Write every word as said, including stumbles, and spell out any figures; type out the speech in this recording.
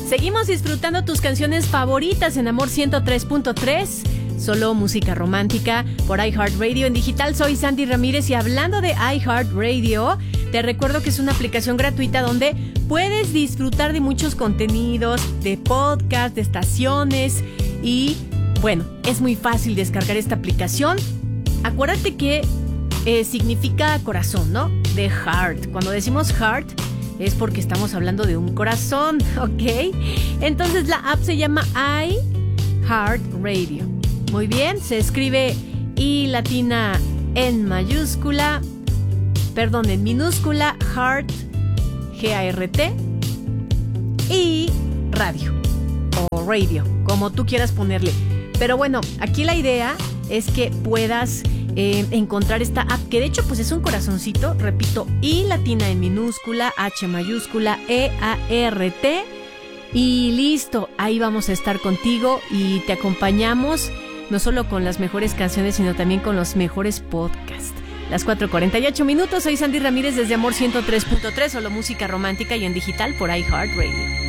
Seguimos disfrutando tus canciones favoritas en Amor ciento tres punto tres. Solo música romántica por iHeartRadio en digital. Soy Sandy Ramírez y hablando de iHeartRadio, te recuerdo que es una aplicación gratuita donde puedes disfrutar de muchos contenidos, de podcast, de estaciones y, bueno, es muy fácil descargar esta aplicación. Acuérdate que eh, significa corazón, ¿no? De heart. Cuando decimos heart es porque estamos hablando de un corazón, ¿ok? Entonces la app se llama iHeartRadio. Muy bien, se escribe I latina en mayúscula, perdón, en minúscula, heart, G A R T, y radio, o radio, como tú quieras ponerle. Pero bueno, aquí la idea es que puedas eh, encontrar esta app, que de hecho pues es un corazoncito, repito, I latina en minúscula, H mayúscula, E A R T, y listo, ahí vamos a estar contigo y te acompañamos no solo con las mejores canciones, sino también con los mejores podcasts. Las cuatro cuarenta y ocho minutos, soy Sandy Ramírez desde Amor ciento tres punto tres, solo música romántica y en digital por iHeartRadio.